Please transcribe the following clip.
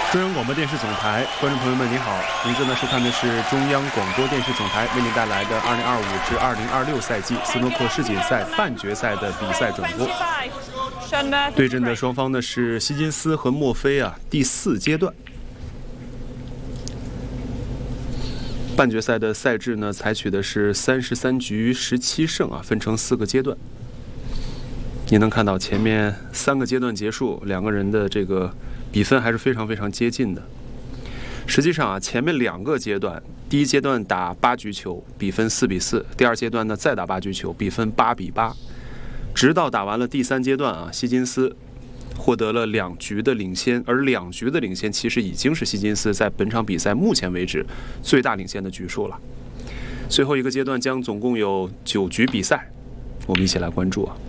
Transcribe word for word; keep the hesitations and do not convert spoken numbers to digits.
中央广播电视总台观众朋友们，您好，您正在收看的是中央广播电视总台为您带来的二零二五至二零二六赛季斯诺克世锦赛半决赛的比赛转播。对阵的双方呢是希金斯和墨菲啊，第四阶段。半决赛的赛制呢，采取的是三十三局十七胜啊，分成四个阶段。你能看到前面三个阶段结束，两个人的这个比分还是非常非常接近的。实际上啊，前面两个阶段，第一阶段打八局球，比分四比四；第二阶段呢再打八局球，比分八比八。直到打完了第三阶段啊，希金斯获得了两局的领先，而两局的领先其实已经是希金斯在本场比赛目前为止最大领先的局数了。最后一个阶段将总共有九局比赛，我们一起来关注啊。